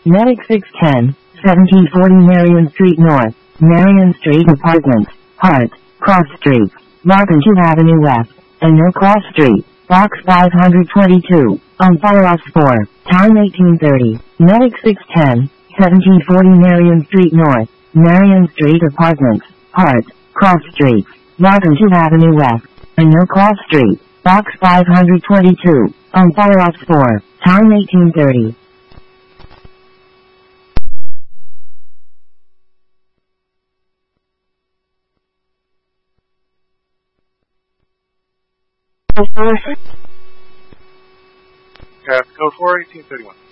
Medic 610, 1740 Marion Street North, Marion Street Apartments, Hart, Cross Street, Markenshire Avenue West, and No Cross Street, Box 522, on Pharos 4, time 1830. Medic 610, 1740 Marion Street North, Marion Street Apartments, Hart, Cross Street, Markenshire Avenue West, and No Cross Street, Box 522, on Pharos 4, time 1830. Code 4, 1831.